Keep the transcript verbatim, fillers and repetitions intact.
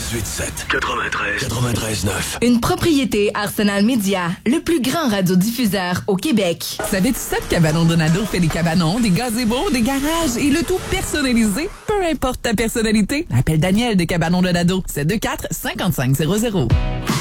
quatre-vingt-dix-huit sept. quatre-vingt-treize. quatre-vingt-treize neuf. Une propriété Arsenal Média, le plus grand radiodiffuseur au Québec. Savais-tu ça que Cabanon Donado fait des cabanons, des gazebos, des garages et le tout personnalisé? Peu importe ta personnalité, appelle Daniel de Cabanon Donado. sept deux quatre, cinq cinq zéro zéro.